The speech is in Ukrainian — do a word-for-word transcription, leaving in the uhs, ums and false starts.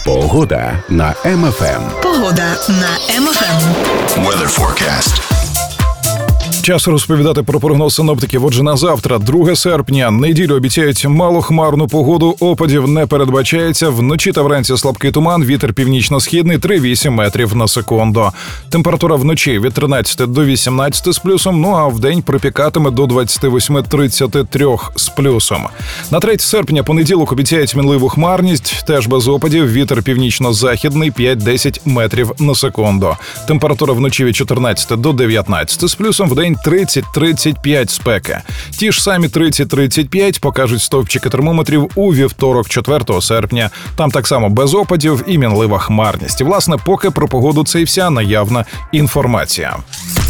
Погода на Ем Еф Ем. Погода на Ем Еф Ем. Weather forecast. Час розповідати про прогноз синоптиків. Отже, на завтра, друге серпня, неділю обіцяють малохмарну погоду, опадів не передбачається. Вночі та вранці слабкий туман, вітер північно-східний три-вісім метрів на секунду. Температура вночі від тринадцяти до вісімнадцяти з плюсом, ну а вдень припікатиме до двадцять вісім - тридцять три з плюсом. На третє серпня, понеділок, обіцяють мінливу хмарність, теж без опадів, вітер північно-західний п'ять-десять метрів на секунду. Температура вночі від чотирнадцяти до дев'ятнадцяти з плюсом, вдень тридцять - тридцять п'ять спеки. Ті ж самі тридцять - тридцять п'ять покажуть стовпчики термометрів у вівторок, четвертого серпня. Там так само без опадів і мінлива хмарність. І, власне, поки про погоду це і вся наявна інформація.